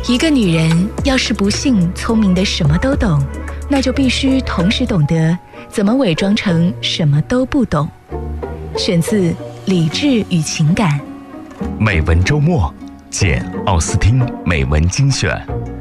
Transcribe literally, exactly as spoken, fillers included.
一个女人要是不幸聪明的什么都懂，那就必须同时懂得怎么伪装成什么都不懂。选自《理智与情感》。 美文周末，简·奥斯汀美文精选。